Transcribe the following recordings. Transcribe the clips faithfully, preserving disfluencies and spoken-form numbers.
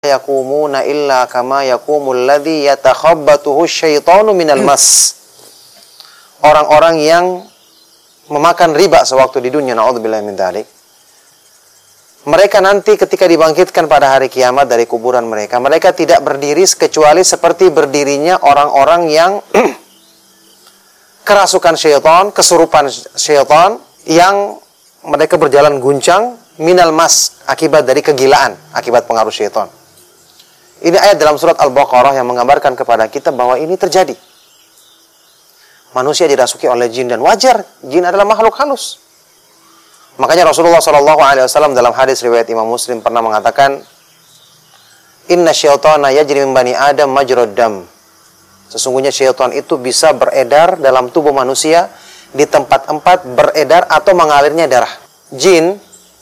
yakumuna illa kama yakumul ladzi yatakhabbatuhu syaitanu minal mas. Orang-orang yang memakan riba sewaktu di dunia, naudzubillahi min dzalik, mereka nanti ketika dibangkitkan pada hari kiamat dari kuburan mereka, mereka tidak berdiri kecuali seperti berdirinya orang-orang yang kerasukan syaitan, kesurupan syaitan, yang mereka berjalan guncang minal mas, akibat dari kegilaan, akibat pengaruh syaitan. Ini ayat dalam surat Al-Baqarah yang menggambarkan kepada kita bahwa ini terjadi. Manusia dirasuki oleh jin, dan wajar, jin adalah makhluk halus. Makanya Rasulullah shallallahu alaihi wasallam dalam hadis riwayat Imam Muslim pernah mengatakan, Inna syaitana yajri min bani Adam majrad dam. Sesungguhnya syaitan itu bisa beredar dalam tubuh manusia di tempat-tempat beredar atau mengalirnya darah. Jin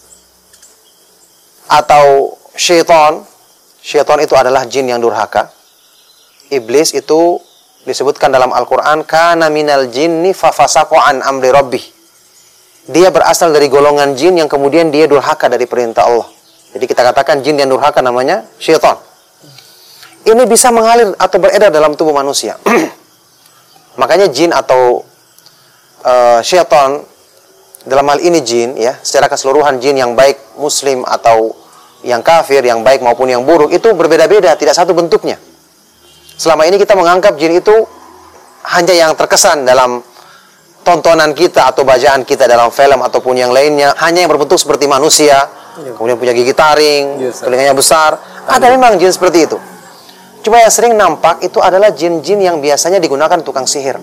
atau syaitan, syaitan itu adalah jin yang durhaka. Iblis itu disebutkan dalam Al-Quran, kana minal jinni fafasaqa an amri rabbih. Dia berasal dari golongan jin yang kemudian dia durhaka dari perintah Allah. Jadi kita katakan jin yang durhaka namanya syaitan. Ini bisa mengalir atau beredar dalam tubuh manusia. Makanya jin atau uh, syaitan, dalam hal ini jin, ya, secara keseluruhan jin yang baik muslim atau yang kafir, yang baik maupun yang buruk, itu berbeda-beda, tidak satu bentuknya. Selama ini kita menganggap jin itu hanya yang terkesan dalam tontonan kita atau bacaan kita dalam film ataupun yang lainnya, hanya yang berbentuk seperti manusia, ya, kemudian punya gigi taring, ya, telinganya besar. Ada memang jin seperti itu. Cuma yang sering nampak itu adalah jin-jin yang biasanya digunakan tukang sihir.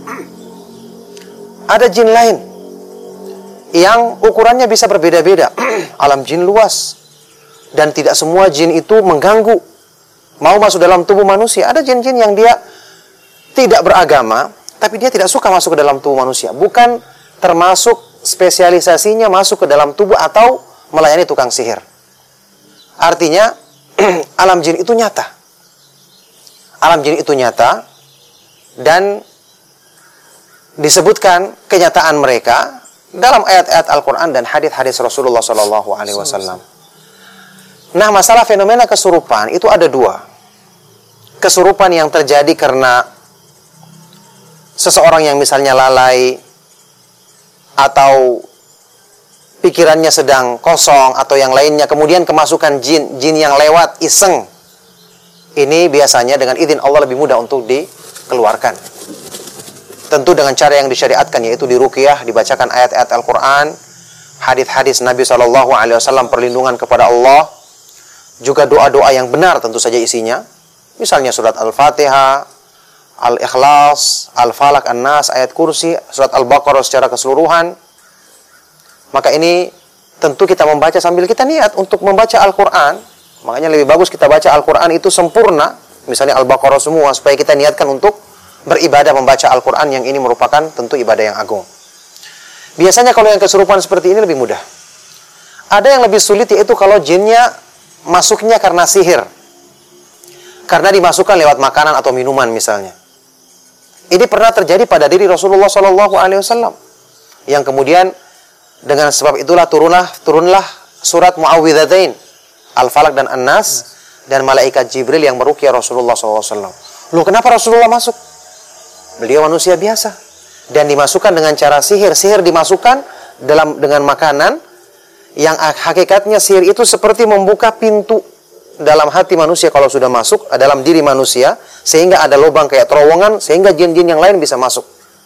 Ada jin lain yang ukurannya bisa berbeda-beda. Alam jin luas, dan tidak semua jin itu mengganggu, mau masuk dalam tubuh manusia. Ada jin-jin yang dia tidak beragama, tapi dia tidak suka masuk ke dalam tubuh manusia. Bukan termasuk spesialisasinya masuk ke dalam tubuh atau melayani tukang sihir. Artinya, alam jin itu nyata. Alam jin itu nyata, dan disebutkan kenyataan mereka dalam ayat-ayat Al-Quran dan hadis-hadis Rasulullah shallallahu alaihi wasallam. Nah, masalah fenomena kesurupan itu ada dua. Kesurupan yang terjadi karena seseorang yang misalnya lalai, atau pikirannya sedang kosong, atau yang lainnya, kemudian kemasukan jin, jin yang lewat iseng. Ini biasanya dengan izin Allah lebih mudah untuk dikeluarkan. Tentu dengan cara yang disyariatkan, yaitu diruqyah, dibacakan ayat-ayat Al-Quran, hadis-hadis Nabi shallallahu alaihi wasallam, perlindungan kepada Allah, juga doa-doa yang benar tentu saja isinya. Misalnya surat Al-Fatihah, Al-Ikhlas, Al-Falaq, An-Nas, ayat kursi, surat Al-Baqarah secara keseluruhan. Maka ini tentu kita membaca sambil kita niat untuk membaca Al-Quran. Makanya lebih bagus kita baca Al-Quran itu sempurna, misalnya Al-Baqarah semua, supaya kita niatkan untuk beribadah membaca Al-Quran, yang ini merupakan tentu ibadah yang agung. Biasanya kalau yang kesurupan seperti ini lebih mudah. Ada yang lebih sulit, yaitu kalau jinnya masuknya karena sihir, karena dimasukkan lewat makanan atau minuman misalnya. Ini pernah terjadi pada diri Rasulullah shallallahu alaihi wasallam, yang kemudian dengan sebab itulah turunlah turunlah surat Muawwidzatain, Al-Falaq dan An-Nas, dan malaikat Jibril yang meruqyah Rasulullah shallallahu alaihi wasallam. Loh, kenapa Rasulullah masuk? Beliau manusia biasa, dan dimasukkan dengan cara sihir. Sihir dimasukkan dalam dengan makanan, yang hakikatnya sihir itu seperti membuka pintu dalam hati manusia kalau sudah masuk dalam diri manusia, sehingga ada lubang kayak terowongan, sehingga jin-jin yang lain bisa masuk.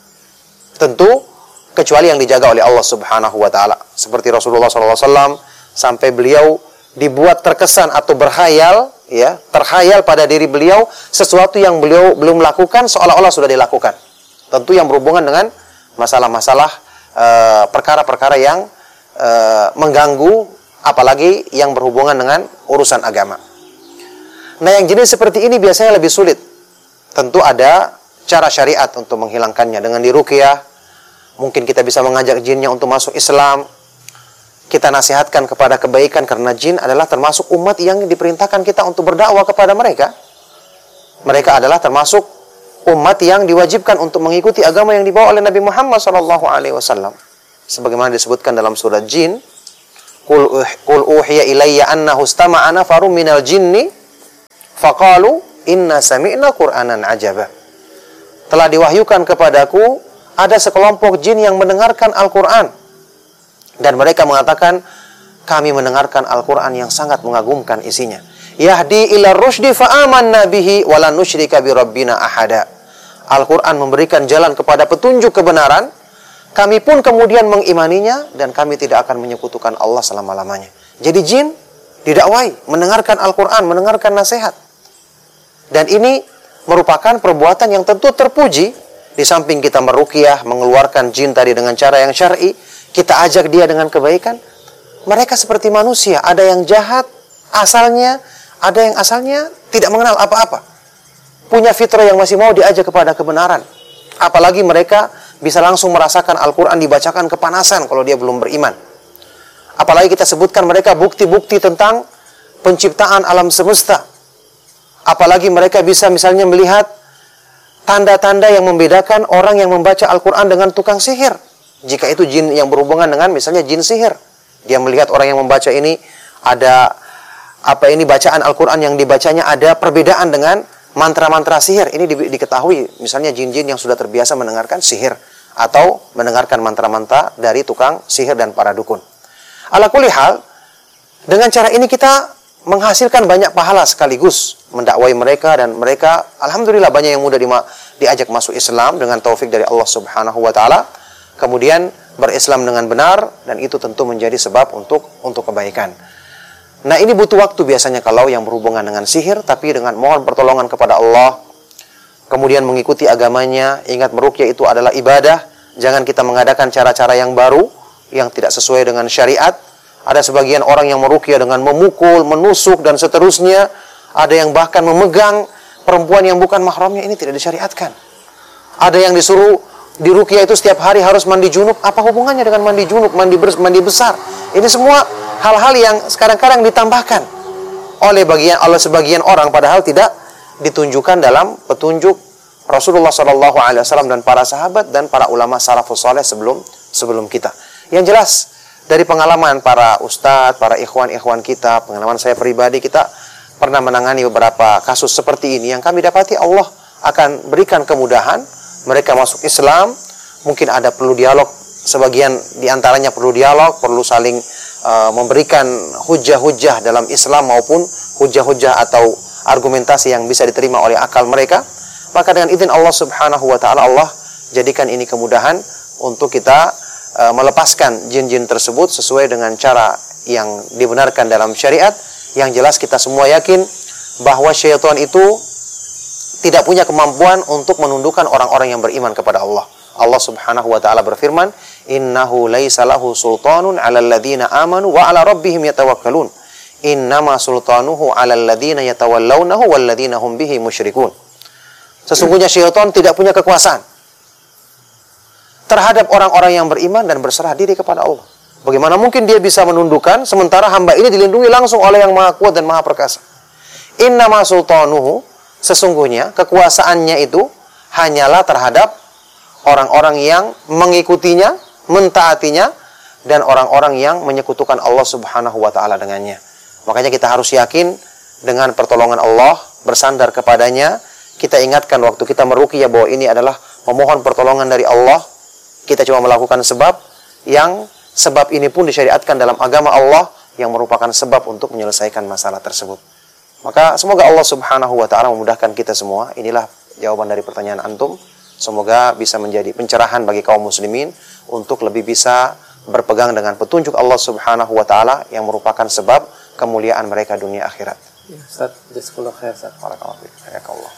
Tentu kecuali yang dijaga oleh Allah Subhanahu wa taala. Seperti Rasulullah shallallahu alaihi wasallam, sampai beliau dibuat terkesan atau berhayal, ya, terhayal pada diri beliau sesuatu yang beliau belum lakukan, seolah-olah sudah dilakukan. Tentu yang berhubungan dengan masalah-masalah uh, perkara-perkara yang uh, mengganggu, apalagi yang berhubungan dengan urusan agama. Nah, yang jenis seperti ini biasanya lebih sulit. Tentu ada cara syariat untuk menghilangkannya. Dengan diruqyah, mungkin kita bisa mengajak jinnya untuk masuk Islam. Kita nasihatkan kepada kebaikan, karena jin adalah termasuk umat yang diperintahkan kita untuk berdakwah kepada mereka. Mereka adalah termasuk umat yang diwajibkan untuk mengikuti agama yang dibawa oleh Nabi Muhammad shallallahu alaihi wasallam. Sebagaimana disebutkan dalam surat Jin, Qul uhiya ilayya annahu istama'a nafarun minal jinni Faqalu inna sami'na Qur'anan ajaba. Telah diwahyukan kepadaku ada sekelompok jin yang mendengarkan Al-Qur'an. Dan mereka mengatakan, kami mendengarkan Al-Qur'an yang sangat mengagumkan isinya. Yahdi ila rusydi fa'amanna bihi wa lan nusyrika bi rabbina ahada. Al-Qur'an memberikan jalan kepada petunjuk kebenaran, kami pun kemudian mengimaninya dan kami tidak akan menyekutukan Allah selama-lamanya. Jadi jin didakwai mendengarkan Al-Qur'an, mendengarkan nasihat. Dan ini merupakan perbuatan yang tentu terpuji. Di samping kita meruqyah, mengeluarkan jin tadi dengan cara yang syar'i, kita ajak dia dengan kebaikan. Mereka seperti manusia, ada yang jahat asalnya, ada yang asalnya tidak mengenal apa-apa. Punya fitrah yang masih mau diajak kepada kebenaran. Apalagi mereka bisa langsung merasakan Al-Quran dibacakan kepanasan kalau dia belum beriman. Apalagi kita sebutkan mereka bukti-bukti tentang penciptaan alam semesta. Apalagi mereka bisa misalnya melihat tanda-tanda yang membedakan orang yang membaca Al-Quran dengan tukang sihir. Jika itu jin yang berhubungan dengan misalnya jin sihir. Dia melihat orang yang membaca ini ada apa ini bacaan Al-Quran yang dibacanya ada perbedaan dengan mantra-mantra sihir. Ini di, diketahui misalnya jin-jin yang sudah terbiasa mendengarkan sihir atau mendengarkan mantra-mantra dari tukang sihir dan para dukun. Ala kulli hal, dengan cara ini kita menghasilkan banyak pahala sekaligus mendakwai mereka, dan mereka alhamdulillah banyak yang mudah di, diajak masuk Islam dengan taufik dari Allah Subhanahu wa taala. Kemudian berislam dengan benar, dan itu tentu menjadi sebab untuk untuk kebaikan. Nah, ini butuh waktu biasanya kalau yang berhubungan dengan sihir, tapi dengan mohon pertolongan kepada Allah, kemudian mengikuti agamanya. Ingat, meruqyah itu adalah ibadah. Jangan kita mengadakan cara-cara yang baru yang tidak sesuai dengan syariat. Ada sebagian orang yang meruqyah dengan memukul, menusuk, dan seterusnya. Ada yang bahkan memegang perempuan yang bukan mahramnya. Ini tidak disyariatkan. Ada yang disuruh di ruqyah itu setiap hari harus mandi junub. Apa hubungannya dengan mandi junub, mandi, mandi besar? Ini semua hal-hal yang kadang-kadang ditambahkan oleh bagian oleh sebagian orang, padahal tidak ditunjukkan dalam petunjuk Rasulullah shallallahu alaihi wasallam dan para sahabat dan para ulama salafus saleh sebelum sebelum kita. Yang jelas dari pengalaman para ustadz, para ikhwan-ikhwan kita, pengalaman saya pribadi, kita pernah menangani beberapa kasus seperti ini yang kami dapati Allah akan berikan kemudahan. Mereka masuk Islam, mungkin ada perlu dialog, sebagian diantaranya perlu dialog, perlu saling uh, memberikan hujah-hujah dalam Islam maupun hujah-hujah atau argumentasi yang bisa diterima oleh akal mereka. Maka dengan izin Allah Subhanahu wa taala, Allah jadikan ini kemudahan untuk kita uh, melepaskan jin-jin tersebut sesuai dengan cara yang dibenarkan dalam syariat. Yang jelas kita semua yakin bahwa syaitan itu tidak punya kemampuan untuk menundukkan orang-orang yang beriman kepada Allah. Allah Subhanahu wa taala berfirman, "Innahu laisa lahu sultanun 'alal ladzina amanu wa 'ala rabbihim yatawakkalun. Innama sultanuhu 'alal ladzina yatawallawnahu wal ladzina hum bihi musyrikun." Sesungguhnya syaitan tidak punya kekuasaan terhadap orang-orang yang beriman dan berserah diri kepada Allah. Bagaimana mungkin dia bisa menundukkan sementara hamba ini dilindungi langsung oleh yang Maha Kuat dan Maha Perkasa? Innama sultanuhu, sesungguhnya kekuasaannya itu hanyalah terhadap orang-orang yang mengikutinya, mentaatinya, dan orang-orang yang menyekutukan Allah Subhanahu wa taala dengannya. Makanya kita harus yakin dengan pertolongan Allah, bersandar kepadanya. Kita ingatkan waktu kita meruqyah bahwa ini adalah memohon pertolongan dari Allah. Kita cuma melakukan sebab, yang sebab ini pun disyariatkan dalam agama Allah yang merupakan sebab untuk menyelesaikan masalah tersebut. Maka semoga Allah Subhanahu wa taala memudahkan kita semua. Inilah jawaban dari pertanyaan antum. Semoga bisa menjadi pencerahan bagi kaum muslimin untuk lebih bisa berpegang dengan petunjuk Allah Subhanahu wa taala yang merupakan sebab kemuliaan mereka dunia akhirat. Ya, Ustaz, jazakallahu khair, Ustaz. Barakallahu fiik. Hayakallah.